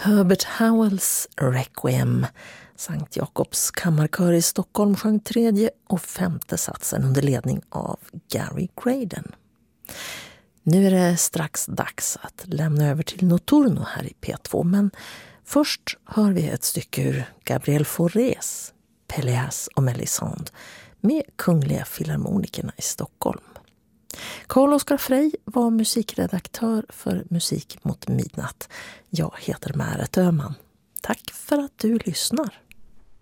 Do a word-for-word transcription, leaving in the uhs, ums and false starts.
Herbert Howells Requiem. Sankt Jakobs kammarkör i Stockholm sjöng tredje och femte satsen under ledning av Gary Graydon. Nu är det strax dags att lämna över till Notturno här i P två, men först hör vi ett stycke ur Gabriel Faurés Péléas och Mélisande med Kungliga Filharmonikerna i Stockholm. Carl-Oskar Frey var musikredaktör för Musik mot midnatt. Jag heter Märet Öhman. Tack för att du lyssnar.